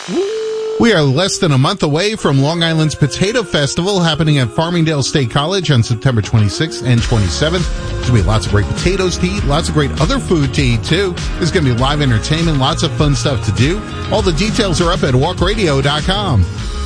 We are less than a month away from Long Island's Potato Festival happening at Farmingdale State College on September 26th and 27th. There's going to be lots of great potatoes to eat, lots of great other food to eat too. There's going to be live entertainment, lots of fun stuff to do. All the details are up at walkradio.com.